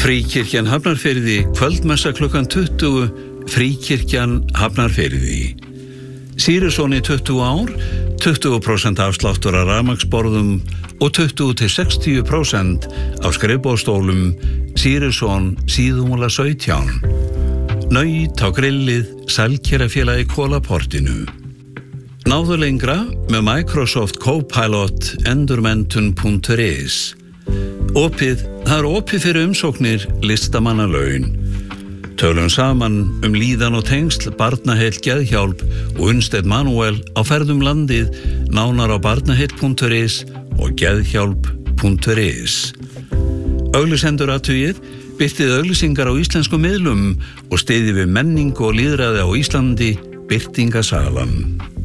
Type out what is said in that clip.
Fríkirkjan Hafnarfirði, kvöldmessa klukkan 20, Fríkirkjan Hafnarfirði. Sýrisson í 20 ár, 20% afsláttur af rafmagnsborðum og 20-60% af skrifborðsstólum, Sýrisson síðumúla 17. Naut á grillið, Sælkerafélagi Kólaportinu. Náðu lengra með Microsoft Copilot endurmenntun.is. Það er opið fyrir umsóknir listamannalaun. Tölum saman líðan og tengsl, Barnaheill Geðhjálp og Unnsteinn Manuel á ferðum landið, nánar á barnaheill.is og geðhjálp.is. Auglýsendur athugið, birtið auglýsingar á íslenskum miðlum og styðjið við menningu og lýðræði á Íslandi, Birtingasalan.